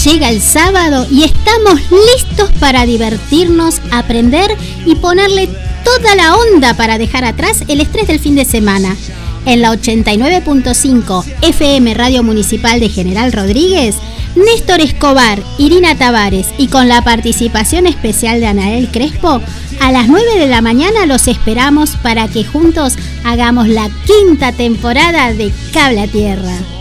Llega el sábado y estamos listos para divertirnos, aprender y ponerle toda la onda para dejar atrás el estrés del fin de semana. En la 89.5 FM Radio Municipal de General Rodríguez, Néstor Escobar, Irina Tavares y con la participación especial de Anael Crespo, a las 9 de la mañana los esperamos para que juntos hagamos la 5ª temporada de Cable a Tierra.